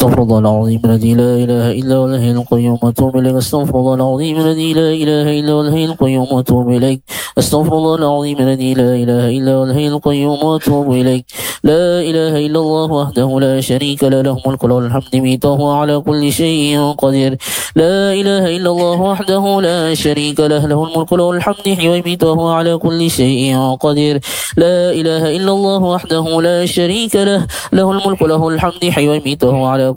استغفر الله العظيم الذي لا إله إلا هو الحي القيوم وأتوب إليك. استغفر الله العظيم الذي لا إله إلا هو الحي القيوم وأتوب إليك. استغفر الله العظيم الذي لا إله إلا هو الحي القيوم وأتوب إليك. لا إله إلا الله وحده لا شريك له، له الملك وله الحمد يميت وهو على كل شيء قدير. لا إله إلا الله وحده لا شريك له، له الملك وله الحمد يحيي ويميت وهو على كل شيء قدير. لا إله إلا الله وحده لا شريك له، له الملك وله الحمد يحيي ويميت وهو على